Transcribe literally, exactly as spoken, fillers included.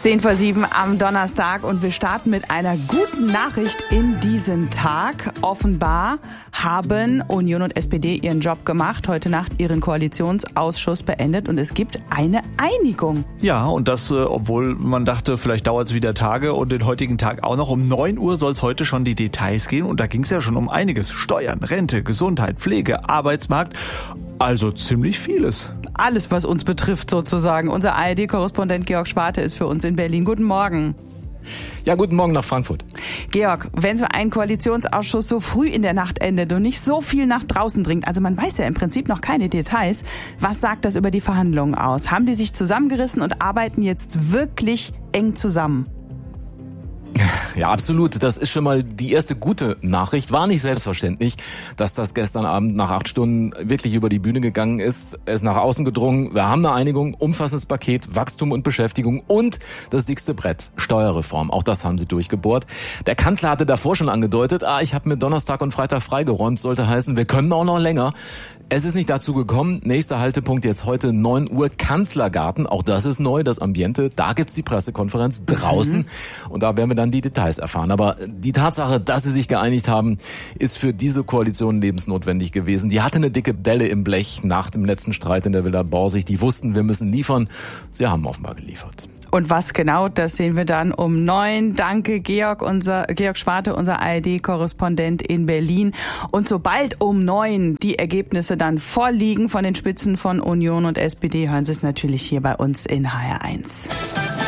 zehn vor sieben am Donnerstag und wir starten mit einer guten Nachricht in diesen Tag. Offenbar haben Union und S P D ihren Job gemacht, heute Nacht ihren Koalitionsausschuss beendet und es gibt eine Einigung. Ja, und das, obwohl man dachte, vielleicht dauert es wieder Tage und den heutigen Tag auch noch. Um neun Uhr soll es heute schon die Details gehen und da ging es ja schon um einiges. Steuern, Rente, Gesundheit, Pflege, Arbeitsmarkt, also ziemlich vieles. Alles, was uns betrifft sozusagen. Unser A R D-Korrespondent Georg Schwarte ist für uns in Berlin. Guten Morgen. Ja, guten Morgen nach Frankfurt. Georg, wenn so ein Koalitionsausschuss so früh in der Nacht endet und nicht so viel nach draußen dringt, also man weiß ja im Prinzip noch keine Details, was sagt das über die Verhandlungen aus? Haben die sich zusammengerissen und arbeiten jetzt wirklich eng zusammen? Ja, absolut. Das ist schon mal die erste gute Nachricht. War nicht selbstverständlich, dass das gestern Abend nach acht Stunden wirklich über die Bühne gegangen ist. Er ist nach außen gedrungen. Wir haben eine Einigung, umfassendes Paket, Wachstum und Beschäftigung und das dickste Brett, Steuerreform. Auch das haben sie durchgebohrt. Der Kanzler hatte davor schon angedeutet, ah, ich habe mir Donnerstag und Freitag freigeräumt, sollte heißen, wir können auch noch länger. Es ist nicht dazu gekommen. Nächster Haltepunkt jetzt heute neun Uhr, Kanzlergarten. Auch das ist neu, das Ambiente. Da gibt's die Pressekonferenz draußen. Mhm. Und da werden wir dann die Details erfahren. Aber die Tatsache, dass sie sich geeinigt haben, ist für diese Koalition lebensnotwendig gewesen. Die hatte eine dicke Delle im Blech nach dem letzten Streit in der Villa Borsig. Die wussten, wir müssen liefern. Sie haben offenbar geliefert. Und was genau, das sehen wir dann um neun. Danke, Georg, unser Georg Schwarte, unser A R D-Korrespondent in Berlin. Und sobald um neun die Ergebnisse dann vorliegen von den Spitzen von Union und S P D, hören Sie es natürlich hier bei uns in H R eins.